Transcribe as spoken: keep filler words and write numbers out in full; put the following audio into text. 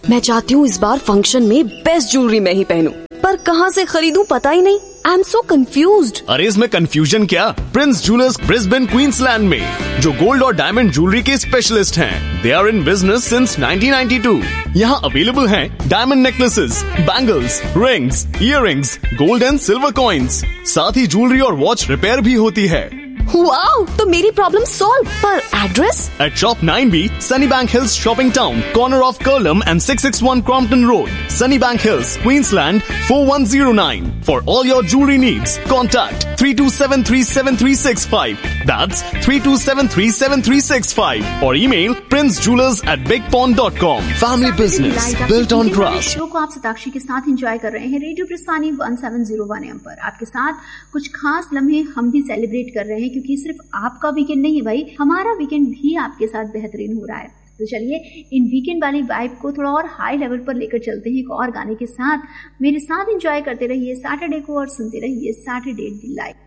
मैं चाहती हूँ इस बार फंक्शन में बेस्ट ज्वेलरी मैं ही पहनूं, पर कहाँ से खरीदूं पता ही नहीं। I am so confused. अरे इसमें कंफ्यूजन क्या, प्रिंस ज्वेलर्स ब्रिस्बेन क्वींसलैंड में, जो गोल्ड और डायमंड ज्वेलरी के स्पेशलिस्ट हैं। They are in business since nineteen ninety two. यहाँ अवेलेबल हैं diamond necklaces, bangles, rings, earrings, gold and silver coins. साथ ही ज्वेलरी और वॉच रिपेयर भी होती है। वाओ, तो मेरी प्रॉब्लम सॉल्व। पर address? At Shop nine B, Sunnybank Hills Shopping Town, corner of Curlem and six six one Crompton Road, Sunnybank Hills, Queensland four one zero nine. For all your jewelry needs, contact three to seven three seven three six five. That's three to seven three seven three six five. Or email princejewelers at big pond dot com. Family business built on trust. Show को आप सताक्षी के साथ enjoy कर रहे हैं radio प्रस्थानी one seven zero one M पर। आपके साथ कुछ खास लम्हे हम भी सेलिब्रेट कर रहे हैं, क्योंकि सिर्फ आपका वीकेंड नहीं है भाई, हमारा वीकेंड भी आपके साथ बेहतरीन हो रहा है। तो चलिए इन वीकेंड वाली वाइब को थोड़ा और हाई लेवल पर लेकर चलते हैं एक और गाने के साथ। मेरे साथ एंजॉय करते रहिए सैटरडे को और सुनते रहिए सैटरडे डिलाइट।